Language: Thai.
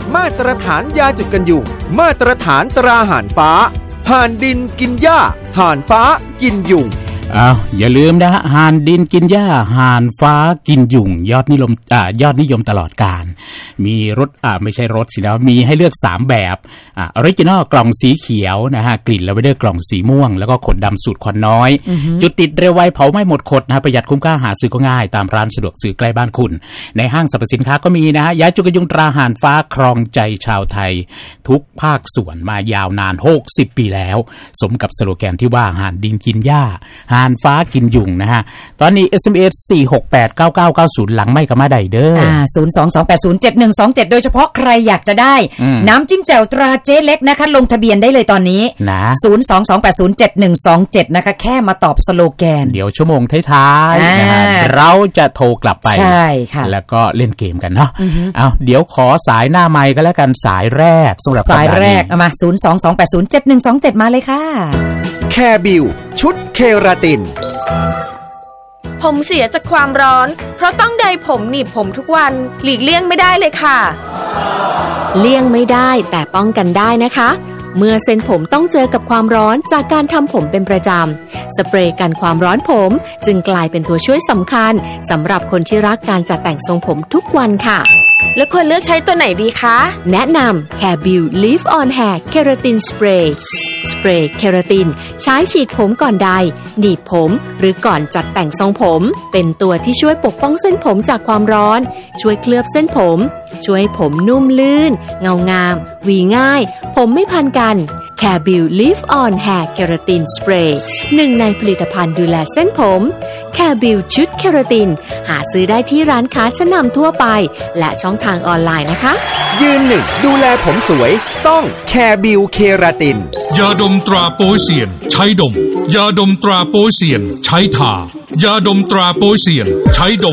มาตรฐานยาจุดกันยุงมาตรฐานตราห่านฟ้าห่านดินกินหญ้าห่านฟ้ากินยุงอย่าลืมนะฮะห่านดินกินหญ้าห่านฟ้ากินยุงยอดนิยมตลอดกาลมีรสไม่ใช่รสสินะมีให้เลือก3แบบออริจินอลกล่องสีเขียวนะฮะกลิ่นลาเวนเดอร์กล่องสีม่วงแล้วก็ขนดำสูตรควันน้อยจุดติดเร็วไวเผาไม่หมดขดนะประหยัดคุ้มค่าหาซื้อก็ง่ายตามร้านสะดวกซื้อใกล้บ้านคุณในห้างสรรพสินค้าก็มีนะฮะยาจุกยุงตราห่านฟ้าครองใจชาวไทยทุกภาคส่วนมายาวนาน60ปีแล้วสมกับสโลแกนที่ว่าห่านดินกินหญ้าห่านฟ้ากินยุงนะฮะตอนนี้ SMS 4689990หลังไม่ก็มาได้เด้อ 022807127โดยเฉพาะใครอยากจะได้น้ำจิ้มแจ่วตราเจ๊เล็กนะคะลงทะเบียนได้เลยตอนนี้นะ022807127นะคะแค่มาตอบสโลแกนเดี๋ยวชั่วโมงท้ายๆนะฮะเราจะโทรกลับไปใช่ค่ะแล้วก็เล่นเกมกันเนาะเดี๋ยวขอสายหน้าไมค์ก็แล้วกันสายแรกสำหรับสายแรกมา022807127มาเลยค่ะแคบิวชุดเคราตินผมเสียจากความร้อนเพราะต้องไดผมหนีบผมทุกวันหลีกเลี่ยงไม่ได้เลยค่ะเลี่ยงไม่ได้แต่ป้องกันได้นะคะเมื่อเส้นผมต้องเจอกับความร้อนจากการทำผมเป็นประจำสเปรย์กันความร้อนผมจึงกลายเป็นตัวช่วยสำคัญสำหรับคนที่รักการจัดแต่งทรงผมทุกวันค่ะแล้วควรเลือกใช้ตัวไหนดีคะแนะนำ Carebill Leave On Hair Keratin Spray สเปรย์เคราตินใช้ฉีดผมก่อนใดหนีบผมหรือก่อนจัดแต่งทรงผมเป็นตัวที่ช่วยปกป้องเส้นผมจากความร้อนช่วยเคลือบเส้นผมช่วยผมนุ่มลื่นเงางามหวีง่ายผมไม่พันกัน Carebill Leave On Hair Keratin Spray หนึ่งในผลิตภัณฑ์ดูแลเส้นผม Carebill ชุดเคราตินหาซื้อได้ที่ร้านค้าชั้นนำทั่วไปและช่องทางออนไลน์นะคะยืนหนึ่งดูแลผมสวยต้อง Carebill เคราตินยาดมตราโปเซียนใช้ดมยาดมตราโปเซียนใช้ทายาดมตราโปเซียนใช้ดม